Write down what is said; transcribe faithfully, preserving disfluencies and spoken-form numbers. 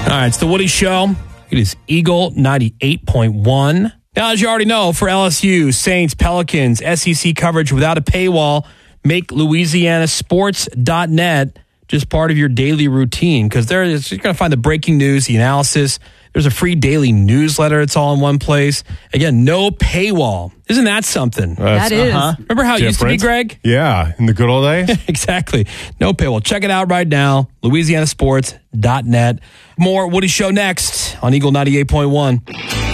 All right, it's the Woody Show. It is Eagle ninety-eight point one. Now, as you already know, for L S U, Saints, Pelicans, S E C coverage without a paywall, make Louisiana Sports dot net just part of your daily routine, because there is, you're going to find the breaking news, the analysis. There's a free daily newsletter. It's all in one place. Again, no paywall. Isn't that something? That is. Uh-huh. Remember how it used to be, Greg? Yeah, in the good old days. Exactly. No paywall. Check it out right now. Louisiana Sports dot net. More Woody Show next on Eagle ninety-eight point one.